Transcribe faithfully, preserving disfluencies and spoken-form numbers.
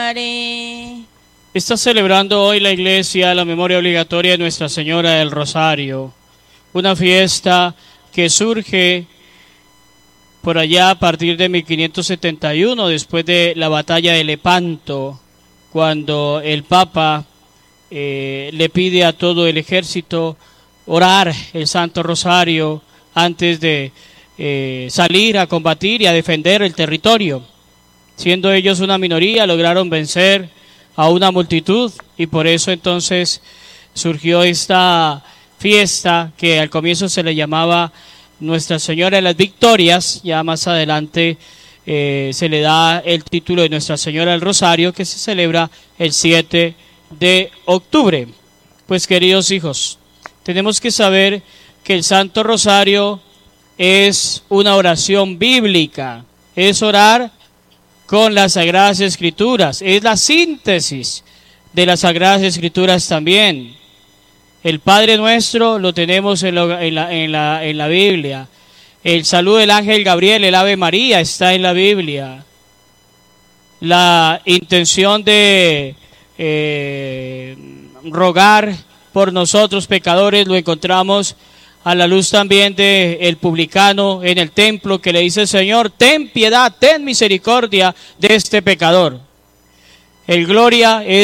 alabaré. Está celebrando hoy la Iglesia la memoria obligatoria de Nuestra Señora del Rosario, una fiesta que surge por allá a partir de mil quinientos setenta y uno, después de la batalla de Lepanto, cuando el Papa eh, le pide a todo el ejército orar el Santo Rosario antes de eh, salir a combatir y a defender el territorio. Siendo ellos una minoría, lograron vencer a una multitud y por eso entonces surgió esta fiesta que al comienzo se le llamaba Nuestra Señora de las Victorias. Ya más adelante eh, se le da el título de Nuestra Señora del Rosario, que se celebra el siete de octubre. Pues queridos hijos, tenemos que saber que el Santo Rosario es una oración bíblica, es orar con las Sagradas Escrituras, es la síntesis de las Sagradas Escrituras también. El Padre Nuestro lo tenemos en, lo, en, la, en, la, en la Biblia. El saludo del ángel Gabriel, el Ave María, está en la Biblia. La intención de eh, rogar por nosotros pecadores lo encontramos a la luz también de el publicano en el templo, que le dice: Señor, ten piedad, ten misericordia de este pecador. El gloria es